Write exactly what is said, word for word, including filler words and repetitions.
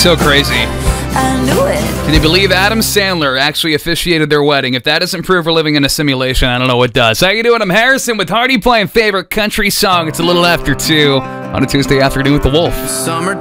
So crazy. I knew it. Can you believe Adam Sandler actually officiated their wedding? If that doesn't prove we're living in a simulation, I don't know what does. How you doing? I'm Harrison with Hardy playing favorite country song. It's a little after two on a Tuesday afternoon with the Wolf. Summer